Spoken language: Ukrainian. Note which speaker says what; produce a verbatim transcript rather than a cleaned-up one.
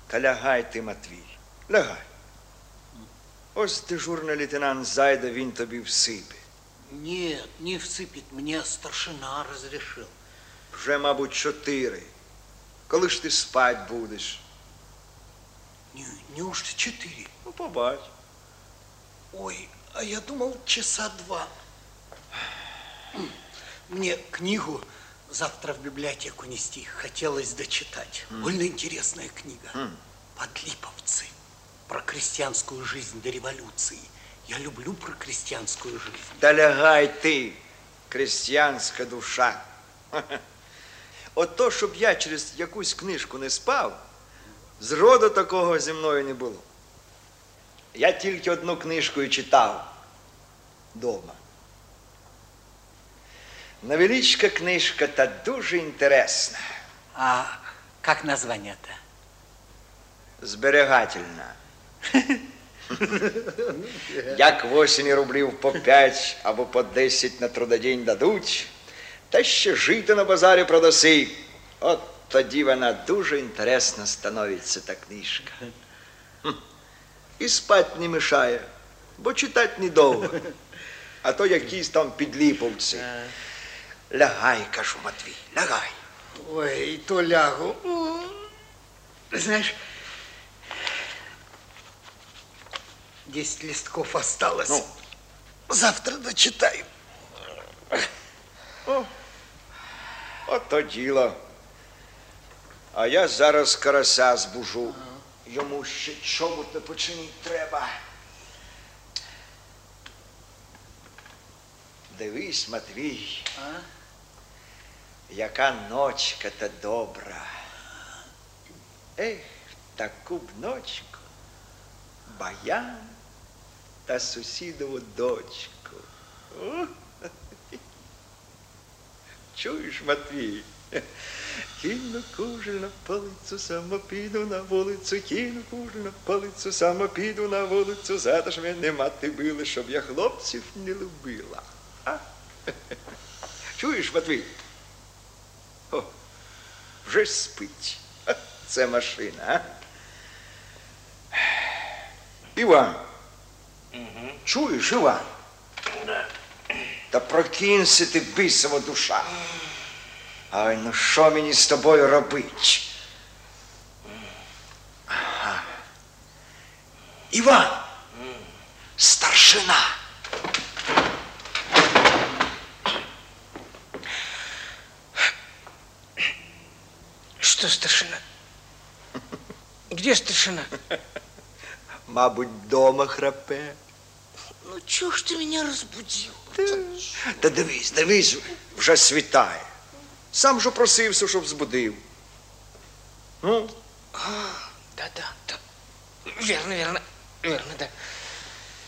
Speaker 1: Та лягай ти, Матвій, лягай. Ось дежурний лейтенант зайде, він тобі всипе.
Speaker 2: Нет, не всыпет, мне старшина разрешил.
Speaker 1: Вже, мабуть, чотири. Коли ж ти спать будеш?
Speaker 2: Не, неужто четыре?
Speaker 1: Ну, побач.
Speaker 2: Ой, а я думал часа два. Мне книгу завтра в библиотеку нести хотелось дочитать. Mm. Больно интересная книга. Mm. «Подлиповцы». Про крестьянскую жизнь до революции. Я люблю про крестьянскую жизнь.
Speaker 1: Да лягай ти, крестьянська душа. От то, щоб я через якусь книжку не спав, зроду такого зі мною не було. Я тільки одну книжку і читав дома. Невеличка книжка та дуже інтересна.
Speaker 2: А как название-то?
Speaker 1: Зберігательна. Як в осені рублів по п'ять або по десять на трудодень дадуть, та ще жити на базарі продаси. От тоді вона дуже інтересна становиться, та книжка. І спать не мішає, бо читать недовго. А то якісь там підліповці. Лягай, кажу, Матвій, лягай.
Speaker 2: Ой, и то лягу. Знаешь, десять листков осталось.
Speaker 1: Ну?
Speaker 2: Завтра дочитаю.
Speaker 1: О, ото діло. А я зараз карася збужу. Йому ще чоботи починити треба. Дивись, Матвій,
Speaker 2: А?
Speaker 1: яка ночка та добра. Ех, таку б ночку, баян та сусідову дочку. О! Чуєш, Матвій? Кину кужель на палицю, сама піду на вулицю, кину кужель на палицю, сама піду на вулицю, за ж мене мати била, щоб я хлопців не любила. А? Чуєш, Матвій? О, вже спить. Це машина, а? Іван.
Speaker 3: Угу.
Speaker 1: Чуєш, Іван?
Speaker 3: Да.
Speaker 1: Та прокинься ти, бісова душа. Ай, ну що мені з тобою робить? Ага. Іван! Старшина!
Speaker 3: Что старшина? Где старшина?
Speaker 1: Мабуть, дома храпе.
Speaker 3: Ну, чего ж ты меня разбудил?
Speaker 1: Та, та дивись, дивись, вже світає. Сам же просився, щоб збудив. Ну?
Speaker 3: А, да-да, да. Верно, верно, верно, да.